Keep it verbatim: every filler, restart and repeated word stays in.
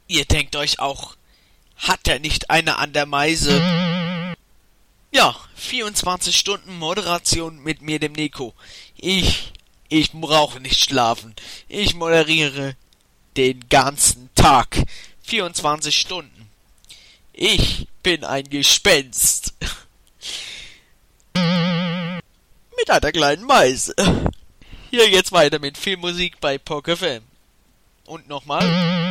Ihr denkt euch auch, hat er nicht eine an der Meise? Ja, vierundzwanzig Stunden Moderation mit mir, dem Nico. Ich, ich brauche nicht schlafen. Ich moderiere den ganzen Tag. vierundzwanzig Stunden. Ich bin ein Gespenst. Mit einer kleinen Meise. Hier geht's weiter mit viel Musik bei P O C F M. Und nochmal.